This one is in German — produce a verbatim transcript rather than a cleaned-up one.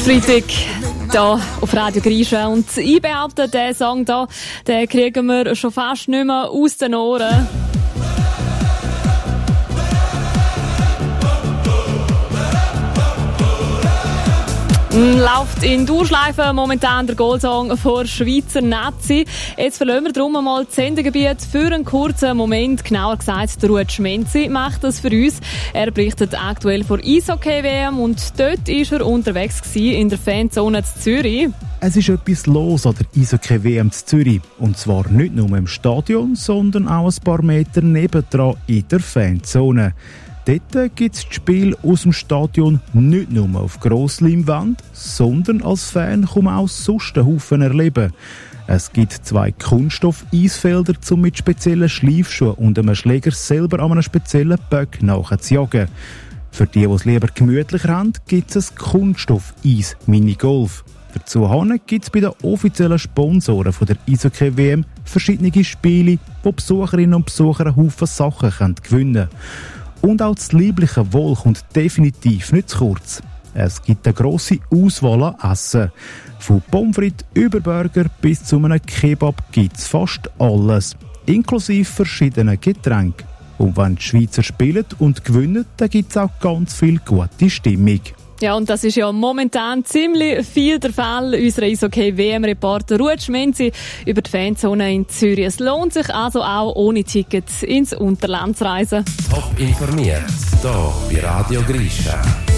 Freitag hier auf Radio Grisha. Und ich behaupte, diesen Song hier, den kriegen wir schon fast nicht mehr aus den Ohren. Läuft in Durchschleife momentan der Goalsong vor Schweizer Nazi. Jetzt verlassen wir darum einmal das Sendegebiet für einen kurzen Moment. Genauer gesagt, der Ruud Schmenzi macht das für uns. Er berichtet aktuell vor Eishockey-W M und dort war er unterwegs in der Fanzone zu Zürich. Es ist etwas los an der Eishockey-W M zu Zürich. Und zwar nicht nur im Stadion, sondern auch ein paar Meter nebendran in der Fanzone. Dort gibt es das Spiel aus dem Stadion nicht nur auf Grossleinwand, sondern als Fan kann man auch sonst einen Haufen erleben. Es gibt zwei Kunststoff-Eisfelder, um mit speziellen Schleifschuhen und einem Schläger selber an einem speziellen Böck nachzujagen. Für die, die es lieber gemütlicher haben, gibt es ein Kunststoff-Eis-Minigolf. Dazu gibt es bei den offiziellen Sponsoren der Eishockey-W M verschiedene Spiele, wo Besucherinnen und Besucher einen Haufen Sachen gewinnen können. Und auch das liebliche Wohl kommt definitiv nicht zu kurz. Es gibt eine grosse Auswahl an Essen. Von Pommes frites über Burger bis zu einem Kebab gibt es fast alles. Inklusive verschiedene Getränke. Und wenn die Schweizer spielen und gewinnen, dann gibt es auch ganz viel gute Stimmung. Ja, und das ist ja momentan ziemlich viel der Fall. Unser Eishockey-W M-Reporter Ruud Schmenzi über die Fanzone in Zürich. Es lohnt sich also auch ohne Tickets ins Unterland zu reisen. Top informiert, hier bei Radio Grisha.